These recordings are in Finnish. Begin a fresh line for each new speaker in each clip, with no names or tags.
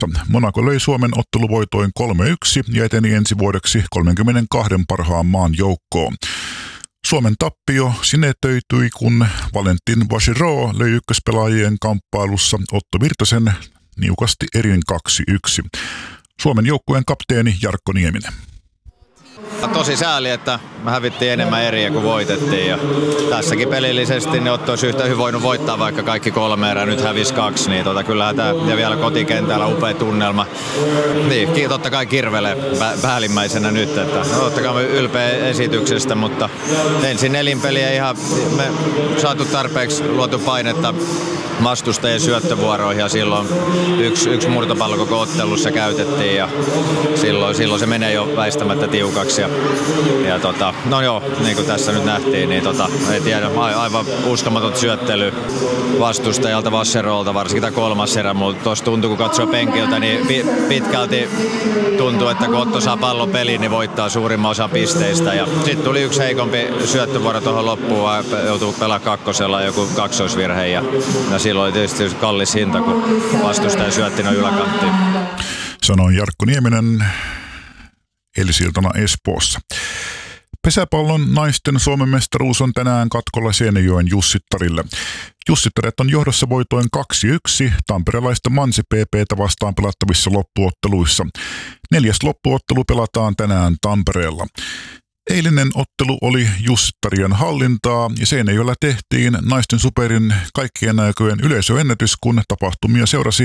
Monaco löi Suomen otteluvoitoin 3-1 ja eteni ensi vuodeksi 32 parhaan maan joukkoon. Suomen tappio sinetöityi, kun Valentin Vachereau löi ykköspelaajien kamppailussa Otto Virtasen niukasti erin 2-1. Suomen joukkueen kapteeni Jarkko Nieminen.
Tosi sääli, että me hävittiin enemmän eriä kuin voitettiin. Ja tässäkin pelillisesti ne Otto olisi yhtä hyvin voinut voittaa vaikka kaikki 3 erää, nyt hävisi 2. Niin kyllähän tämä, ja vielä kotikentällä upea tunnelma. Niin, totta kai kirvelee päällimmäisenä nyt. Että, totta kai ylpeä esityksestä, mutta ensin nelinpeliä ihan me saatu tarpeeksi luotu painetta vastustajien syöttövuoroihin ja silloin yksi murtopallo koko ottelussa käytettiin ja silloin se menee jo väistämättä tiukaksi. No joo, niin kuin tässä nyt nähtiin, niin ei tiedä, aivan uskomaton syöttely vastustajalta Vachereaulta, varsinkin tämä 3. erä, mutta tuossa tuntuu, kun katsoo penkiltä, niin pitkälti tuntuu, että kun Otto saa pallon peliin, niin voittaa suurimman osan pisteistä. Ja sitten tuli yksi heikompi syöttövuoro tuohon loppuun, joutuu pelaamaan 2. joku kaksoisvirhe ja silloin oli tietysti kallis hinta, kun vastustaja syötti noin yläkanttiin.
Sanoi Jarkko Nieminen eilisiltana Espoossa. Pesäpallon naisten Suomen mestaruus on tänään katkolla Seinäjoen Jussittarille. Jussittaret on johdossa voitoin 2-1 tamperelaista Mansi PP:tä vastaan pelattavissa loppuotteluissa. 4. loppuottelu pelataan tänään Tampereella. Eilinen ottelu oli Jussittarien hallintaa ja Seinäjoella tehtiin naisten superin kaikkien aikojen yleisöennätys, kun tapahtumia seurasi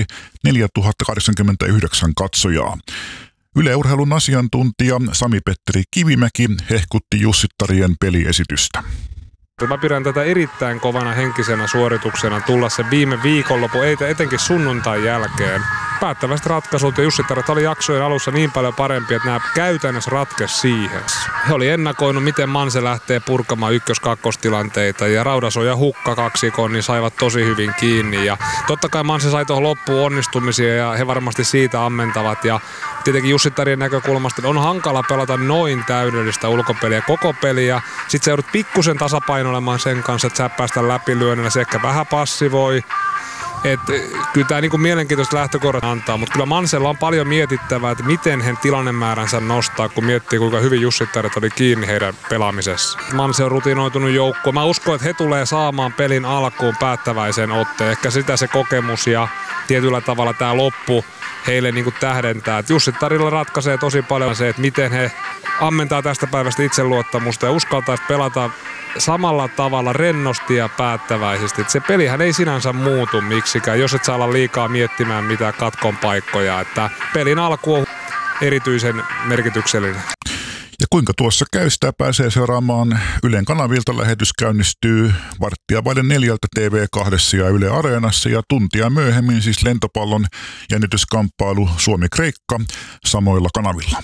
4089 katsojaa. Yle Urheilun asiantuntija Sami-Petteri Kivimäki hehkutti Jussittarien peliesitystä.
Mä pidän tätä erittäin kovana henkisenä suorituksena tulla se viime viikonloppu, etenkin sunnuntain jälkeen. Päättävästi ratkaisut ja Jussittaret oli jaksojen alussa niin paljon parempi, että nämä käytännössä ratkesi siihen. He oli ennakoinut, miten Manse lähtee purkamaan ykkös-kakkostilanteita ja Raudaso ja Hukka kaksikon niin saivat tosi hyvin kiinni. Ja totta kai Manse sai tuohon loppuun onnistumisia ja he varmasti siitä ammentavat. Ja tietenkin Jussittarien näkökulmasta on hankala pelata noin täydellistä ulkopeliä koko peliä. Sitten sä joudut pikkusen tasapainoilemaan sen kanssa, että sä päästä läpilyönnillä, se ehkä vähän passivoi. Kyllä tämä niinku mielenkiintoista lähtökohdat antaa, mutta kyllä Mansella on paljon mietittävää, että miten he tilannemääränsä nostaa, kun miettii kuinka hyvin Jussittaret oli kiinni heidän pelaamisessa. Manse on rutinoitunut joukko. Mä uskon, että he tulee saamaan pelin alkuun päättäväisen otteen. Ehkä sitä se kokemus ja tietyllä tavalla tämä loppu heille niinku tähdentää. Jussittarilla ratkaisee tosi paljon se, että miten he ammentaa tästä päivästä itseluottamusta ja uskaltaisi pelata samalla tavalla rennosti ja päättäväisesti. Et se pelihän ei sinänsä muutu miksikään, jos et saa olla liikaa miettimään mitään katkon paikkoja. Että pelin alku on erityisen merkityksellinen.
Ja kuinka tuossa käy, sitä pääsee seuraamaan Ylen kanavilta. Lähetys käynnistyy 3:15 TV2 ja Yle Areenassa ja tuntia myöhemmin siis lentopallon jännityskamppailu Suomi-Kreikka samoilla kanavilla.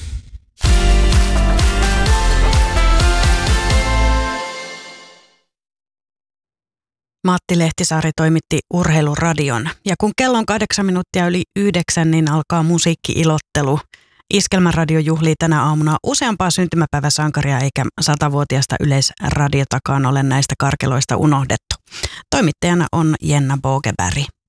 Matti Lehtisaari toimitti Urheiluradion. Ja kun kello on 8:08, niin alkaa musiikki-ilottelu. Iskelmäradio juhlii tänä aamuna useampaa syntymäpäiväsankaria, eikä 100-vuotiaasta Yleisradiotakaan ole näistä karkeloista unohdettu. Toimittajana on Jenna Bogeberg.